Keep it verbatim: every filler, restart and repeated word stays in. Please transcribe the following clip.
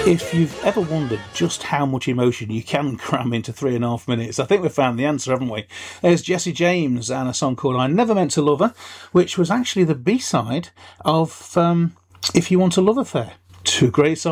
If you've ever wondered just how much emotion you can cram into three and a half minutes, I think we've found the answer, haven't we? There's Jessie James and a song called I Never Meant to Love Her, which was actually the B-side of um, If You Want a Love Affair. Two great songs.